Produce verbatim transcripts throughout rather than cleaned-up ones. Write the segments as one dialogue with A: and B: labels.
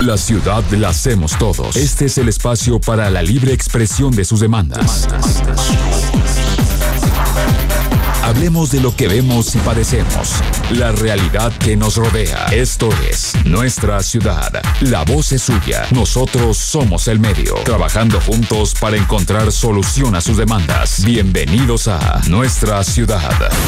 A: La ciudad la hacemos todos. Este es el espacio para la libre expresión de sus demandas. Hablemos de lo que vemos y padecemos, la realidad que nos rodea. Esto es Nuestra Ciudad. La voz es suya. Nosotros somos el medio, trabajando juntos para encontrar solución a sus demandas. Bienvenidos a Nuestra Ciudad.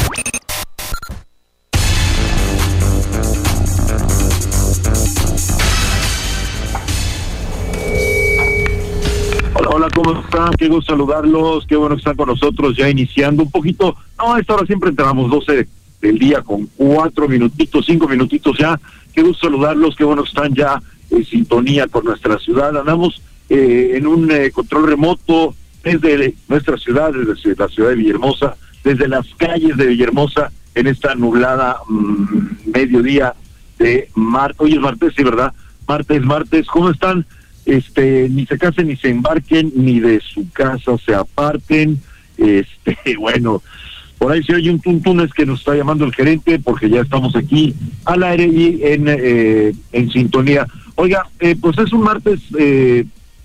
B: Hola, ¿cómo están? Qué gusto saludarlos, qué bueno que están con nosotros ya iniciando un poquito. No, a esta hora siempre entramos doce del día con cuatro minutitos, cinco minutitos ya. Qué gusto saludarlos, qué bueno que están ya en sintonía con Nuestra Ciudad. Andamos eh, en un eh, control remoto desde nuestra ciudad, desde la ciudad de Villahermosa, desde las calles de Villahermosa, en esta nublada mmm, mediodía de martes. Hoy es martes, sí, ¿verdad? Martes, martes, ¿cómo están? Este, ni se casen, ni se embarquen, ni de su casa se aparten. Este, bueno, por ahí se oye un tuntún, es que nos está llamando el gerente, porque ya estamos aquí al aire y en, eh, en sintonía. Oiga, eh, pues es un martes eh,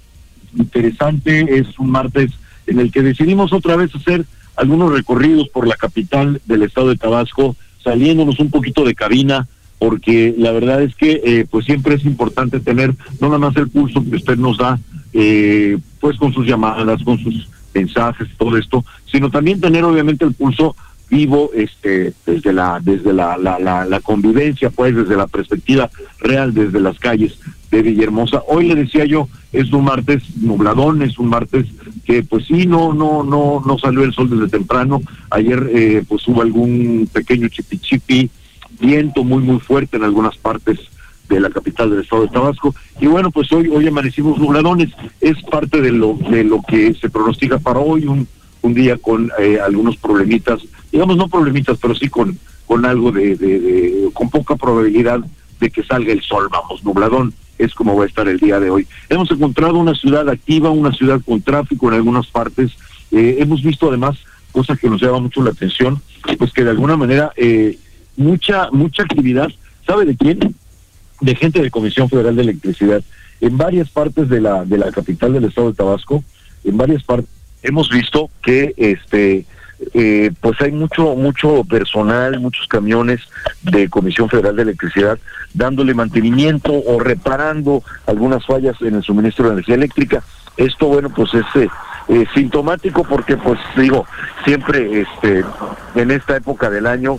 B: interesante, es un martes en el que decidimos otra vez hacer algunos recorridos por la capital del estado de Tabasco, saliéndonos un poquito de cabina, porque la verdad es que eh, pues siempre es importante tener no nada más el pulso que usted nos da, eh, pues con sus llamadas, con sus mensajes, todo esto, sino también tener obviamente el pulso vivo, este, desde la, desde la, la, la, la convivencia, pues desde la perspectiva real, desde las calles de Villahermosa. Hoy le decía yo, es un martes nubladón, es un martes que pues sí, no, no, no, no salió el sol desde temprano. Ayer eh, pues hubo algún pequeño chipi-chipi, viento muy muy fuerte en algunas partes de la capital del estado de Tabasco, y bueno, pues hoy hoy amanecimos nubladones. Es parte de lo de lo que se pronostica para hoy, un un día con eh, algunos problemitas, digamos no problemitas, pero sí con con algo de, de, de con poca probabilidad de que salga el sol. Vamos, nubladón es como va a estar el día de hoy. Hemos encontrado una ciudad activa, una ciudad con tráfico en algunas partes. Eh, hemos visto además, cosa que nos llama mucho la atención, pues que de alguna manera eh, mucha mucha actividad, ¿sabe de quién? De gente de Comisión Federal de Electricidad. En varias partes de la de la capital del estado de Tabasco, en varias partes hemos visto que este eh, pues hay mucho mucho personal, muchos camiones de Comisión Federal de Electricidad dándole mantenimiento o reparando algunas fallas en el suministro de energía eléctrica. Esto, bueno, pues es eh, eh, sintomático porque, pues digo, siempre este en esta época del año,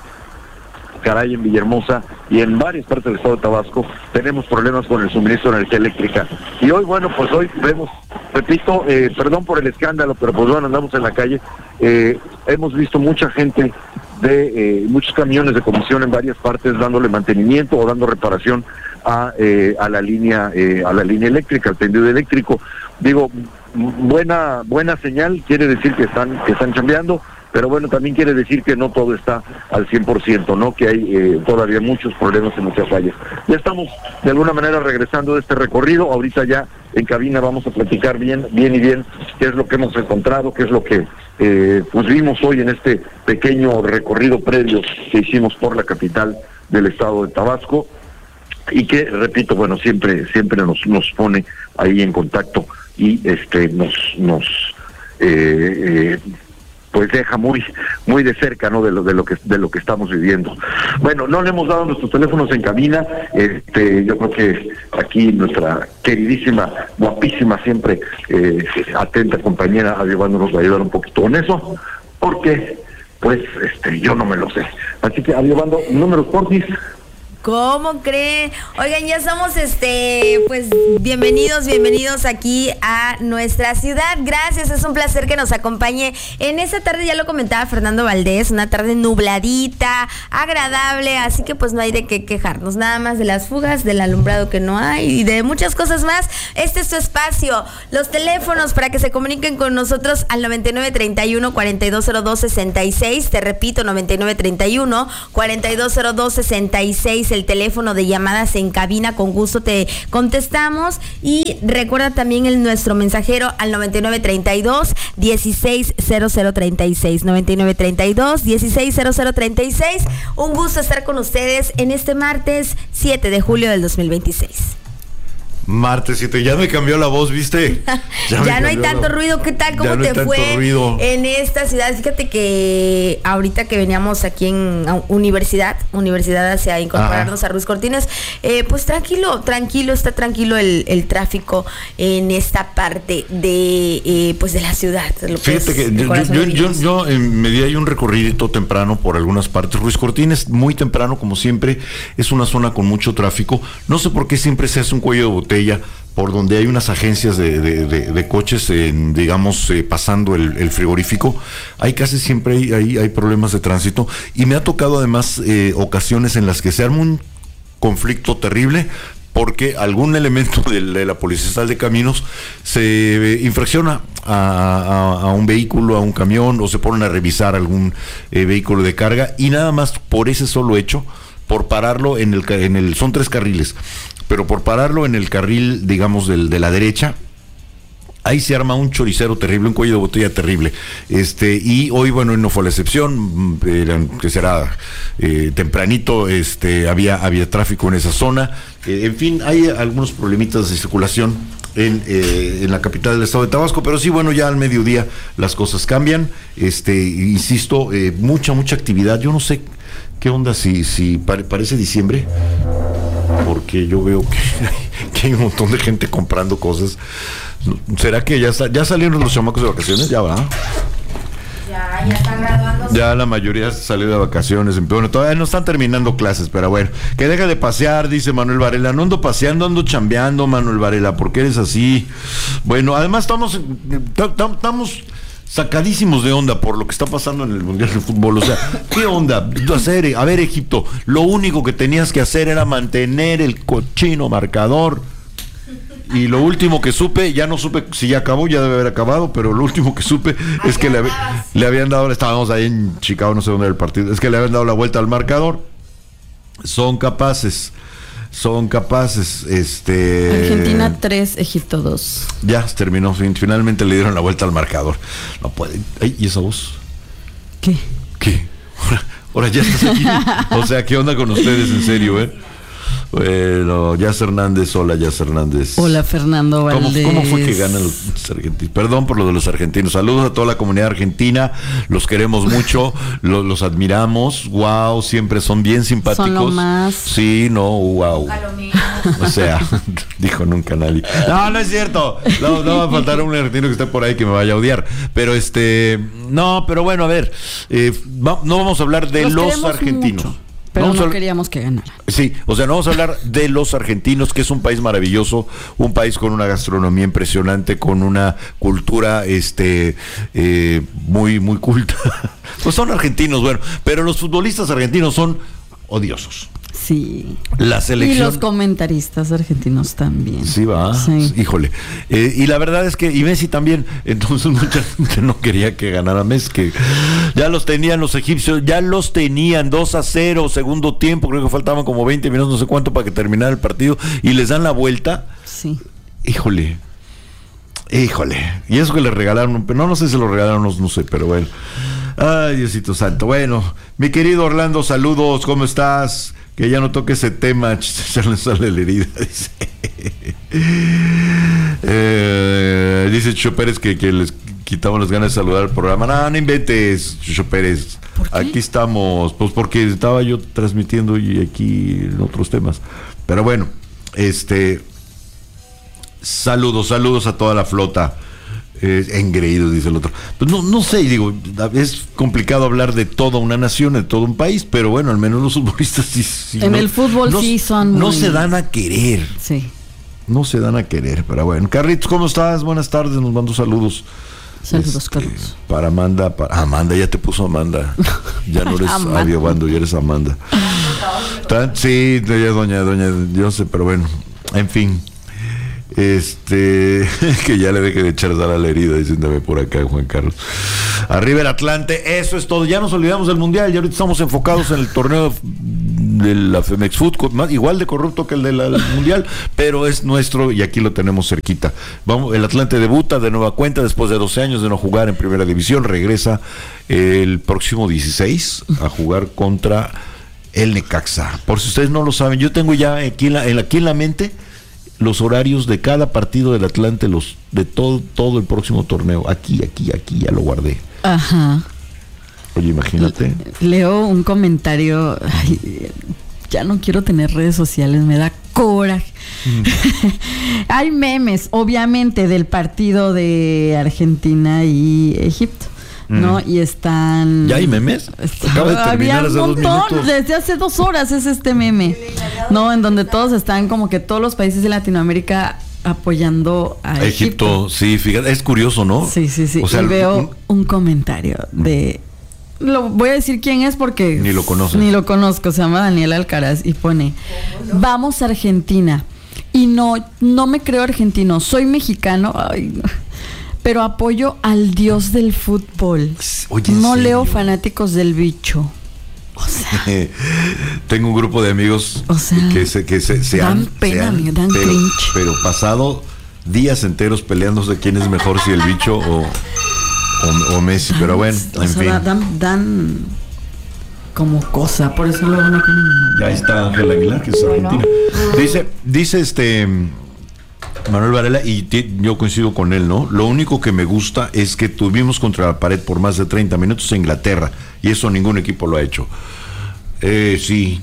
B: caray, en Villahermosa y en varias partes del estado de Tabasco tenemos problemas con el suministro de energía eléctrica. Y hoy, bueno, pues hoy vemos, repito, eh, perdón por el escándalo, pero pues bueno, andamos en la calle, eh, hemos visto mucha gente de, eh, muchos camiones de comisión en varias partes dándole mantenimiento o dando reparación a, eh, a la línea, eh, a la línea eléctrica, al tendido eléctrico. Digo, buena, buena señal, quiere decir que están, que están chambeando. Pero bueno, también quiere decir que no todo está al cien por ciento, ¿no? Que hay eh, todavía muchos problemas y muchas fallas. Ya estamos de alguna manera regresando de este recorrido. Ahorita ya en cabina vamos a platicar bien, bien y bien qué es lo que hemos encontrado, qué es lo que eh, pues vimos hoy en este pequeño recorrido previo que hicimos por la capital del estado de Tabasco, y que, repito, bueno, siempre siempre nos nos pone ahí en contacto y este nos nos eh, eh, pues deja muy muy de cerca, ¿no?, de lo de lo que de lo que estamos viviendo. Bueno, no le hemos dado nuestros teléfonos en cabina. Este, yo creo que aquí nuestra queridísima, guapísima, siempre eh, atenta compañera Adiobando nos va a ayudar un poquito con eso, porque pues este yo no me lo sé. Así que Adiobando, números porfis.
C: ¿Cómo creen? Oigan, ya somos, este, pues, bienvenidos, bienvenidos aquí a Nuestra Ciudad. Gracias, es un placer que nos acompañe en esta tarde. Ya lo comentaba Fernando Valdés, una tarde nubladita, agradable, así que pues no hay de qué quejarnos, nada más de las fugas, del alumbrado que no hay y de muchas cosas más. Este es su espacio. Los teléfonos para que se comuniquen con nosotros al noventa y nueve treinta y uno, cuarenta y dos cero dos, sesenta y seis. Te repito, noventa y nueve treinta y uno, cuarenta y dos cero dos, sesenta y seis. El teléfono de llamadas en cabina, con gusto te contestamos. Y recuerda también el nuestro mensajero al noventa y nueve treinta y dos, dieciséis cero cero treinta y seis, noventa y nueve treinta y dos, dieciséis cero cero treinta y seis. Un gusto estar con ustedes en este martes siete de julio del dos mil veintiséis.
D: Martes siete, ya me cambió la voz, ¿viste?
C: Ya, ya no hay tanto la... ruido. ¿Qué tal? ¿Cómo no te fue ruido. En esta ciudad? Fíjate que ahorita que veníamos aquí en Universidad, Universidad hacia incorporarnos Ajá. a Ruiz Cortines, eh, pues tranquilo, tranquilo, está tranquilo el, el tráfico en esta parte de eh, pues de la ciudad. Lo que
D: Fíjate que yo, yo, yo, yo eh, me di ahí un recorrido temprano por algunas partes. Ruiz Cortines, muy temprano, como siempre, es una zona con mucho tráfico. No sé por qué siempre se hace un cuello de botella por donde hay unas agencias de, de, de, de coches, en, digamos, eh, pasando el, el frigorífico. Hay casi siempre hay, hay, hay problemas de tránsito, y me ha tocado además eh, ocasiones en las que se arma un conflicto terrible porque algún elemento de, de la Policía Estatal de Caminos se infracciona a, a, a un vehículo, a un camión, o se ponen a revisar algún eh, vehículo de carga, y nada más por ese solo hecho, por pararlo en el, en el son tres carriles, pero por pararlo en el carril, digamos, del, de la derecha, ahí se arma un choricero terrible, un cuello de botella terrible. Este, y hoy, bueno, no fue la excepción, eran, que será eh, tempranito, este, había, había tráfico en esa zona. Eh, en fin, hay algunos problemitas de circulación en, eh, en la capital del estado de Tabasco, pero sí, bueno, ya al mediodía las cosas cambian. Este, insisto, eh, mucha, mucha actividad. Yo no sé qué onda, si, si pare, parece diciembre, porque yo veo que, que hay un montón de gente comprando cosas. ¿Será que ya, ya salieron los chamacos de vacaciones? Ya va.
C: Ya, ya están graduándose.
D: Ya la mayoría salió de vacaciones. Bueno, todavía no están terminando clases, pero bueno. Que deja de pasear, dice Manuel Varela. No ando paseando, ando chambeando, Manuel Varela. ¿Por qué eres así? Bueno, además estamos... estamos sacadísimos de onda por lo que está pasando en el Mundial de Fútbol. O sea, ¿qué onda? Hacer, a ver, Egipto, lo único que tenías que hacer era mantener el cochino marcador. Y lo último que supe, ya no supe si ya acabó, ya debe haber acabado, pero lo último que supe es que le, le habían dado, estábamos ahí en Chicago, no sé dónde era el partido, es que le habían dado la vuelta al marcador. Son capaces... Son capaces, este...
E: Argentina tres, Egipto dos.
D: Ya, terminó, finalmente le dieron la vuelta al marcador. No pueden... Ay, ¿y esa voz?
E: ¿Qué?
D: ¿Qué? Ahora, ahora ya estás aquí. O sea, ¿qué onda con ustedes, en serio, eh? Bueno, Yas Hernández, hola Yas Hernández.
E: Hola Fernando Valdés.
D: ¿Cómo, ¿Cómo fue que ganan los argentinos? Perdón por lo de los argentinos. Saludos a toda la comunidad argentina, los queremos mucho, los, los admiramos. Wow, siempre son bien simpáticos.
E: Son lo más.
D: Sí, no, wow. O sea, dijo nunca nadie. No, no es cierto. No, no va a faltar un argentino que esté por ahí que me vaya a odiar. Pero este, no, pero bueno, a ver, eh, va, no vamos a hablar de los, los argentinos.
E: Mucho. Pero no, no queríamos que ganara.
D: Sí, o sea, no vamos a hablar de los argentinos, que es un país maravilloso, un país con una gastronomía impresionante, con una cultura este eh, muy, muy culta. Pues son argentinos, bueno, pero los futbolistas argentinos son odiosos.
E: Sí.
D: La selección.
E: Y los comentaristas argentinos también.
D: Sí, va. Sí. Híjole. Eh, y la verdad es que, y Messi también, entonces mucha gente no quería que ganara Messi, que ya los tenían los egipcios, ya los tenían dos a cero, segundo tiempo, creo que faltaban como veinte minutos, no sé cuánto, para que terminara el partido, y les dan la vuelta.
E: Sí.
D: Híjole. Híjole. Y eso que le regalaron, no, no sé si se lo regalaron, no, no sé, pero bueno. Ay, Diosito Santo. Bueno, mi querido Orlando, saludos, ¿cómo estás? Que ya no toque ese tema, se le sale la herida, dice. eh, dice Chucho Pérez que, que les quitamos las ganas de saludar al programa. No, no inventes, Chucho Pérez.
E: ¿Por qué?
D: Aquí estamos, pues porque estaba yo transmitiendo y aquí en otros temas. Pero bueno, este... Saludos, saludos a toda la flota. Eh, engreído, dice el otro. Pues no, no sé, digo, es complicado hablar de toda una nación, de todo un país, pero bueno, al menos los futbolistas sí, sí
E: en
D: no,
E: el fútbol
D: no,
E: sí son
D: no
E: muy...
D: se dan a querer.
E: Sí.
D: No se dan a querer, pero bueno. Carlitos, ¿cómo estás? Buenas tardes, nos mando saludos.
E: Saludos,
D: este,
E: Carlos.
D: Para Amanda, para Amanda, ya te puso Amanda. Ya no eres Avio Bando, ya eres Amanda. Sí, ya doña, doña, yo sé, pero bueno, en fin. Este, que ya le deje de echar sal a la herida, diciéndome por acá, Juan Carlos. Arriba el Atlante, eso es todo. Ya nos olvidamos del Mundial, ya ahorita estamos enfocados en el torneo de la Femex Food, igual de corrupto que el del Mundial, pero es nuestro y aquí lo tenemos cerquita. Vamos, el Atlante debuta de nueva cuenta después de doce años de no jugar en Primera División, regresa el próximo dieciséis a jugar contra el Necaxa. Por si ustedes no lo saben, yo tengo ya aquí en la, en, aquí en la mente los horarios de cada partido del Atlante, los de todo, todo el próximo torneo. Aquí, aquí, aquí, ya lo guardé.
E: Ajá.
D: Oye, imagínate.
E: Leo un comentario. Ay, ya no quiero tener redes sociales, me da coraje. Mm. Hay memes, obviamente, del partido de Argentina y Egipto, ¿no? Mm. Y están...
D: ¿Ya hay memes? Acaba de terminar hace
E: un montón,
D: dos
E: desde hace dos horas es este meme, ¿no? En donde todos están como que todos los países de Latinoamérica apoyando a Egipto.
D: Egipto, sí, fíjate, es curioso, ¿no?
E: Sí, sí, sí.
D: O sea,
E: y veo
D: un,
E: un comentario de... Lo voy a decir quién es porque...
D: Ni lo conoces.
E: Ni lo conozco, se llama Daniel Alcaraz y pone, vamos a Argentina. Y no, no me creo argentino, soy mexicano, ay, no, pero apoyo al dios del fútbol. Oye, no leo fanáticos del bicho. O sea,
D: tengo un grupo de amigos
E: o sea,
D: que se, que se, se
E: dan
D: han,
E: pena,
D: se han,
E: amigo, dan
D: pero,
E: cringe.
D: Pero pasado días enteros peleándose quién es mejor, si el bicho o, o, o Messi, dan, pero bueno, en
E: sea,
D: fin.
E: Dan, dan como cosa, por eso luego no tienen.
D: Ya está Ángel Aguilar, que es argentina. Bueno. Dice, dice este Manuel Varela, y t- yo coincido con él, ¿no? Lo único que me gusta es que tuvimos contra la pared por más de treinta minutos en Inglaterra, y eso ningún equipo lo ha hecho. Eh, sí.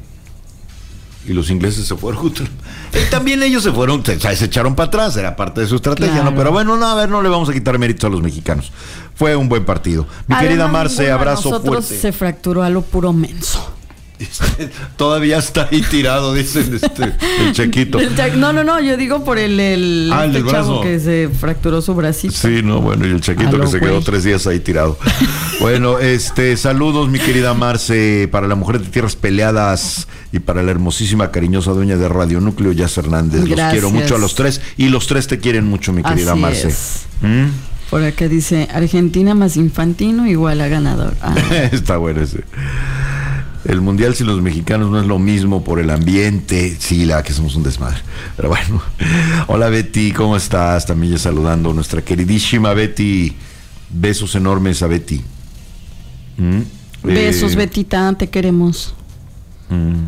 D: Y los ingleses se fueron. Y también ellos se fueron, se, se echaron para atrás, era parte de su estrategia, claro. ¿no? Pero bueno, no, a ver, no le vamos a quitar méritos a los mexicanos. Fue un buen partido. Mi Además, querida Marce, abrazo
E: nosotros
D: fuerte.
E: Se fracturó a lo puro menso.
D: Todavía está ahí tirado, dice este, el Chequito.
E: El cha- no, no, no, yo digo por el, el,
D: ah,
E: este
D: el
E: chavo que se fracturó su bracito.
D: Sí, no, bueno, y el Chequito que se quedó wey. tres días ahí tirado. Bueno, este, saludos, mi querida Marce, para la mujer de tierras peleadas y para la hermosísima, cariñosa dueña de Radio Núcleo, Jazz Hernández. Gracias. Los quiero mucho a los tres y los tres te quieren mucho, mi querida
E: Así
D: Marce.
E: Es. ¿Mm? Por acá dice, Argentina más Infantino igual a ganador. Ah.
D: Está bueno ese. El mundial sin los mexicanos no es lo mismo por el ambiente. Sí, la que somos un desmadre. Pero bueno. Hola Betty, ¿cómo estás? También ya saludando a nuestra queridísima Betty. Besos enormes a Betty.
E: ¿Mm? Besos, eh, Betita, te queremos.
D: Mm.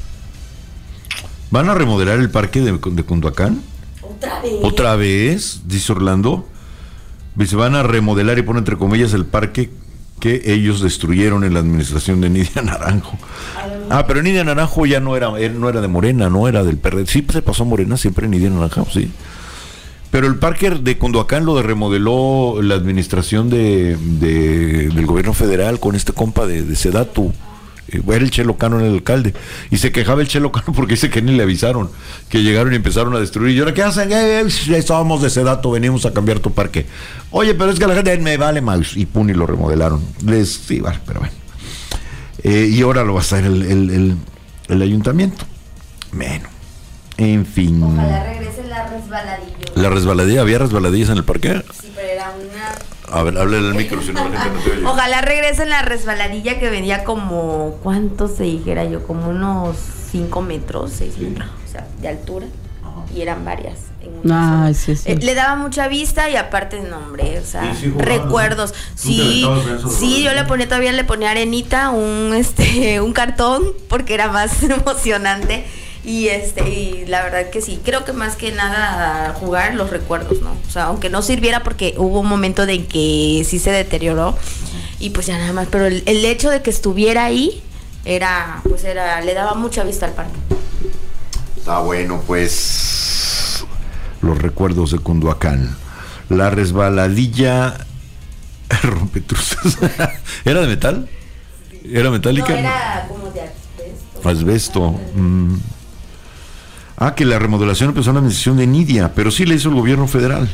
D: ¿Van a remodelar el parque de, de Cunduacán?
C: ¿Otra vez?
D: ¿Otra vez? Dice Orlando. Se van a remodelar y pone entre comillas el parque que ellos destruyeron en la administración de Nidia Naranjo. Ah, pero Nidia Naranjo ya no era, no era de Morena, no era del P R D. Sí, se pasó a Morena siempre Nidia Naranjo, sí. Pero el parque de Cunduacán lo remodeló la administración de, de del gobierno federal con este compa de, de Sedatu. Era el Chelo Cano, el alcalde, y se quejaba el Chelo Cano porque dice que ni le avisaron, que llegaron y empezaron a destruir. Y ahora, ¿qué hacen? Eh, eh, estábamos de Sedato, venimos a cambiar tu parque. Oye, pero es que la gente me vale más. Y pum, y lo remodelaron. Les, sí, vale, pero bueno. Eh, y ahora lo va a hacer el, el, el, el ayuntamiento. Bueno, en fin.
C: Ojalá regrese la resbaladilla.
D: ¿La resbaladilla? ¿Había resbaladillas en el parque?
C: Sí, pero era una...
D: A ver, háblale al micro, si no la gente no te oye.
C: Ojalá regresen la resbaladilla que venía como, ¿cuánto se dijera yo? Como unos cinco metros, seis sí. metros, o sea, de altura. Ajá. Y eran varias. En
E: Ay, sí, sí.
C: Eh, le daba mucha vista y aparte, no, hombre, o sea, sí, sí, recuerdos. Sí, sí, yo le ponía, todavía le ponía arenita, un, este, un cartón, porque era más emocionante. Y este y la verdad que sí, creo que más que nada jugar los recuerdos, ¿no? O sea, aunque no sirviera porque hubo un momento de que sí se deterioró y pues ya nada más, pero el, el hecho de que estuviera ahí era, pues era, le daba mucha vista al parque.
D: Está bueno, pues los recuerdos de Cunduacán. La resbaladilla rompetruzas. ¿Era de metal? ¿Era metálica?
C: No, era como de asbesto.
D: Asbesto. Mm. Ah, que la remodelación empezó en la administración de Nidia, pero sí le hizo el gobierno federal.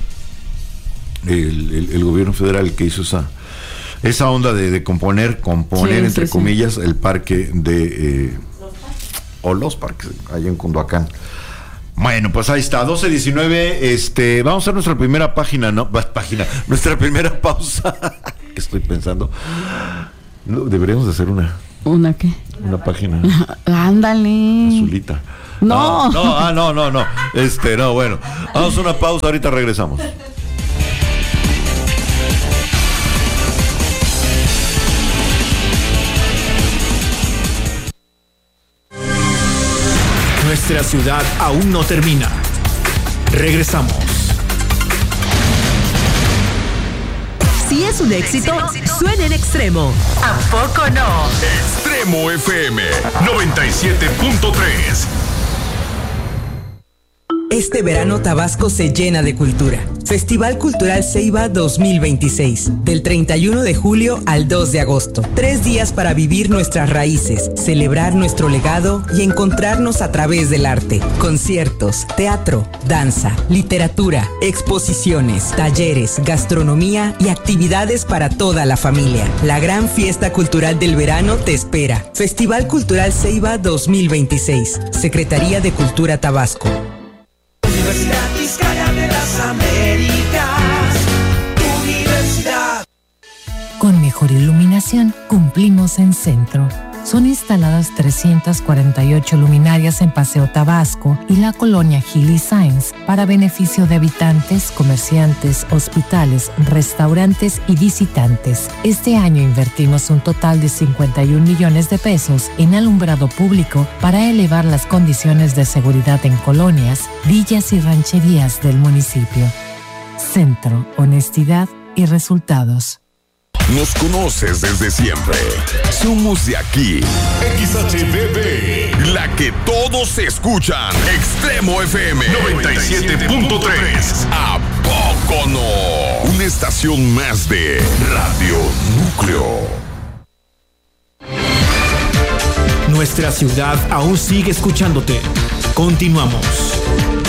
D: El, el, el gobierno federal que hizo esa esa onda de, de componer, componer sí, entre sí, comillas, sí. el parque de eh, ¿Los o los parques allá en Cunduacán. Bueno, pues ahí está, doce diecinueve, este, vamos a hacer nuestra primera página, ¿no? Página, nuestra primera pausa. ¿Qué estoy pensando? No, deberíamos de hacer una.
E: ¿Una qué?
D: Una página.
E: Ándale.
D: Azulita.
E: No.
D: No, no, ah, no, no, no. Este, no, bueno. Vamos a una pausa, ahorita regresamos.
A: Nuestra ciudad aún no termina.
F: Regresamos.
G: Si es un éxito, suena en Extremo. ¿A poco no?
H: Extremo F M noventa y siete punto tres.
I: Este verano Tabasco se llena de cultura. Festival Cultural Ceiba dos mil veintiséis, del treinta y uno de julio al dos de agosto. Tres días para vivir nuestras raíces, celebrar nuestro legado y encontrarnos a través del arte. Conciertos, teatro, danza, literatura, exposiciones, talleres, gastronomía y actividades para toda la familia. La gran fiesta cultural del verano te espera. Festival Cultural Ceiba dos mil veintiséis, Secretaría de Cultura Tabasco.
J: Universidad Vizcaya de las Américas, Universidad.
K: Con mejor iluminación, cumplimos en Centro. Son instaladas trescientas cuarenta y ocho luminarias en Paseo Tabasco y la colonia Gili Sáenz para beneficio de habitantes, comerciantes, hospitales, restaurantes y visitantes. Este año invertimos un total de cincuenta y un millones de pesos en alumbrado público para elevar las condiciones de seguridad en colonias, villas y rancherías del municipio. Centro, honestidad y resultados.
H: Nos conoces desde siempre. Somos de aquí. X H D B, la que todos escuchan. Extremo F M noventa y siete punto tres. ¿A poco no? Una estación más de Radio Núcleo.
F: Nuestra ciudad aún sigue escuchándote. Continuamos.